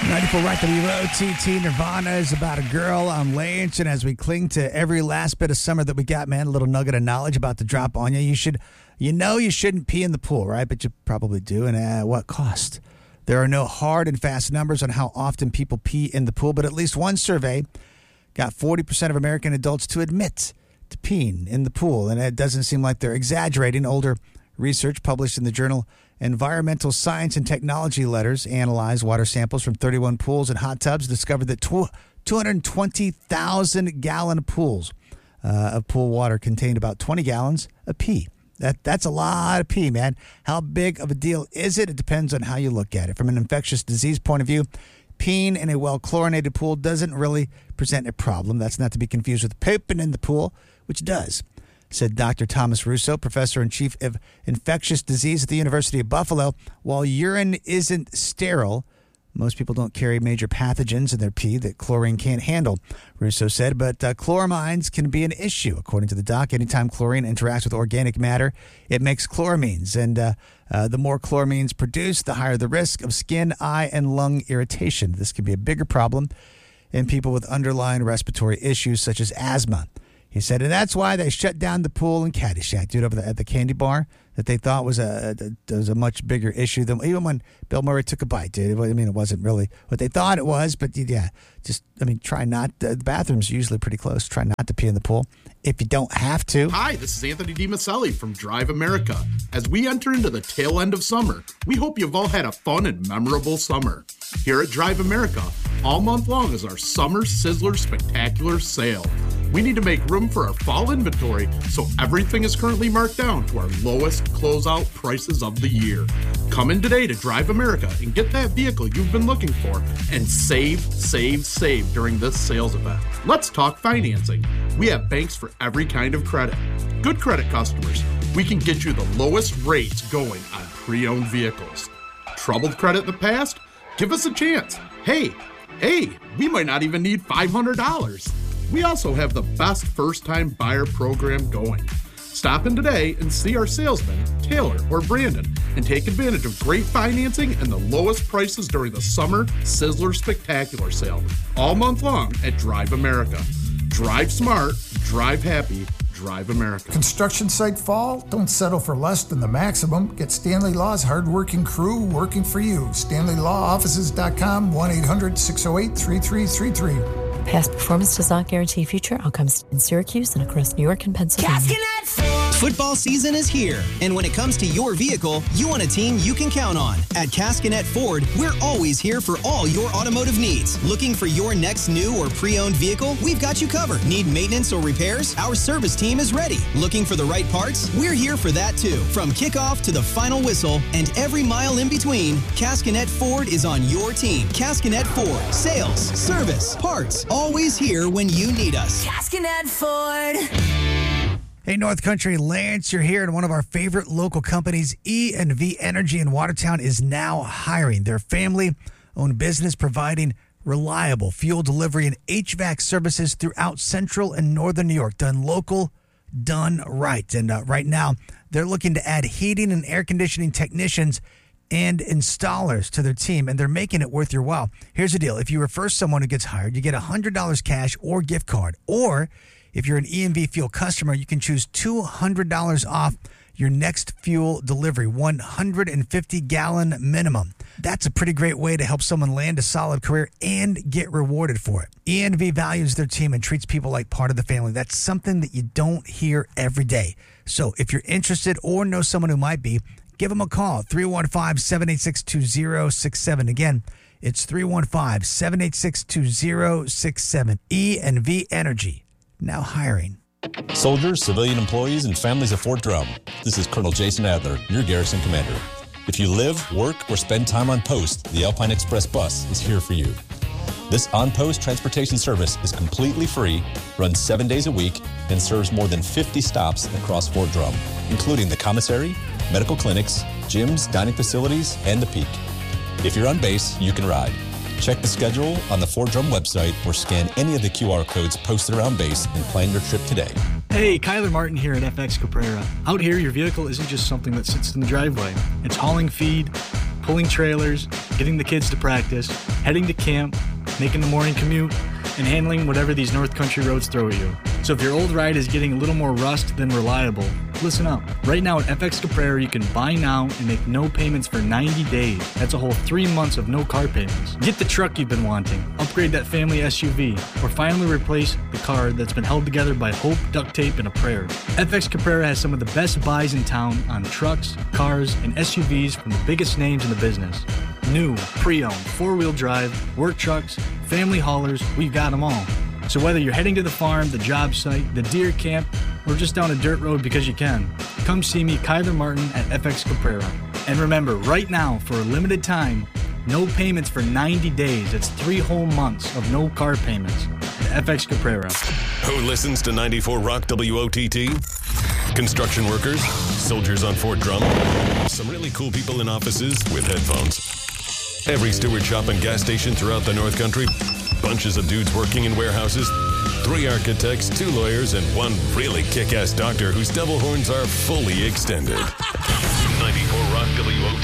94 right WOTT. Nirvana is about a girl on Lynch, and as we cling to every last bit of summer that we got, man, a little nugget of knowledge about to drop on you. You shouldn't pee in the pool, right? But you probably do, and at what cost? There are no hard and fast numbers on how often people pee in the pool, but at least one survey got 40% of American adults to admit to peeing in the pool, and it doesn't seem like they're exaggerating. Older research published in the journal Environmental Science and Technology Letters analyzed water samples from 31 pools and hot tubs, discovered that 220,000-gallon pools of pool water contained about 20 gallons of pee. That's a lot of pee, man. How big of a deal is it? It depends on how you look at it. From an infectious disease point of view, peeing in a well-chlorinated pool doesn't really present a problem. That's not to be confused with pooping in the pool, which does, said Dr. Thomas Russo, professor and chief of infectious disease at the University of Buffalo. While urine isn't sterile, most people don't carry major pathogens in their pee that chlorine can't handle, Russo said, but chloramines can be an issue. According to the doc, anytime chlorine interacts with organic matter, it makes chloramines, and the more chloramines produced, the higher the risk of skin, eye, and lung irritation. This can be a bigger problem in people with underlying respiratory issues such as asthma. He said, and that's why they shut down the pool in Caddyshack, dude, over at the candy bar, that they thought was a much bigger issue than even when Bill Murray took a bite, dude. I mean, it wasn't really what they thought it was, but yeah, try not. The bathroom's usually pretty close. Try not to pee in the pool if you don't have to. Hi, this is Anthony DiMaselli from Drive America. As we enter into the tail end of summer, we hope you've all had a fun and memorable summer. Here at Drive America, all month long is our Summer Sizzler Spectacular Sale. We need to make room for our fall inventory, so everything is currently marked down to our lowest closeout prices of the year. Come in today to Drive America and get that vehicle you've been looking for and save during this sales event. Let's talk financing. We have banks for every kind of credit. Good credit customers, we can get you the lowest rates going on pre-owned vehicles. Troubled credit in the past? Give us a chance. Hey, we might not even need $500. We also have the best first-time buyer program going. Stop in today and see our salesmen, Taylor or Brandon, and take advantage of great financing and the lowest prices during the Summer Sizzler Spectacular Sale, all month long at Drive America. Drive smart, drive happy, Drive America. Construction site fall? Don't settle for less than the maximum. Get Stanley Law's hardworking crew working for you. StanleyLawOffices.com, 1-800-608-3333. Past performance does not guarantee future outcomes in Syracuse and across New York and Pennsylvania. Football season is here, and when it comes to your vehicle, you want a team you can count on. At Cascanet Ford, we're always here for all your automotive needs. Looking for your next new or pre-owned vehicle? We've got you covered. Need maintenance or repairs? Our service team is ready. Looking for the right parts? We're here for that too. From kickoff to the final whistle and every mile in between, Cascanet Ford is on your team. Cascanet Ford. Sales, service, parts. Always here when you need us. Cascanet Ford. Hey, North Country, Lance, you're here, and one of our favorite local companies, E&V Energy in Watertown, is now hiring. Their family-owned business providing reliable fuel delivery and HVAC services throughout Central and Northern New York. Done local, done right. And right now, they're looking to add heating and air conditioning technicians and installers to their team, and they're making it worth your while. Here's the deal. If you refer someone who gets hired, you get $100 cash or gift card. Or if you're an EMV Fuel customer, you can choose $200 off your next fuel delivery, 150-gallon minimum. That's a pretty great way to help someone land a solid career and get rewarded for it. ENV values their team and treats people like part of the family. That's something that you don't hear every day. So if you're interested or know someone who might be, give them a call, 315-786-2067. Again, it's 315-786-2067. E&V Energy, now hiring. Soldiers, civilian employees, and families of Fort Drum. This is Colonel Jason Adler, your garrison commander. If you live, work, or spend time on post, the Alpine Express bus is here for you. This on-post transportation service is completely free, runs 7 days a week, and serves more than 50 stops across Fort Drum, including the commissary, medical clinics, gyms, dining facilities, and the Peak. If you're on base, you can ride. Check the schedule on the Fort Drum website or scan any of the QR codes posted around base and plan your trip today. Hey, Kyler Martin here at FX Caprera. Out here, your vehicle isn't just something that sits in the driveway. It's hauling feed, pulling trailers, getting the kids to practice, heading to camp, making the morning commute, and handling whatever these North Country roads throw at you. So if your old ride is getting a little more rust than reliable, listen up. Right now at FX Caprera, you can buy now and make no payments for 90 days. That's a whole 3 months of no car payments. Get the truck you've been wanting, upgrade that family SUV, or finally replace the car that's been held together by hope, duct tape, and a prayer. FX Caprera has some of the best buys in town on trucks, cars, and SUVs from the biggest names in the business. New, pre-owned, four-wheel drive, work trucks, family haulers, we've got them all. So whether you're heading to the farm, the job site, the deer camp, or just down a dirt road because you can, come see me, Kyler Martin, at FX Caprera. And remember, right now, for a limited time, no payments for 90 days. It's 3 whole months of no car payments at FX Caprera. Who listens to 94 Rock WOTT? Construction workers, soldiers on Fort Drum, some really cool people in offices with headphones. Every steward shop and gas station throughout the North Country, bunches of dudes working in warehouses, 3 architects, 2 lawyers, and 1 really kick-ass doctor whose devil horns are fully extended. 94 Rock WOTT.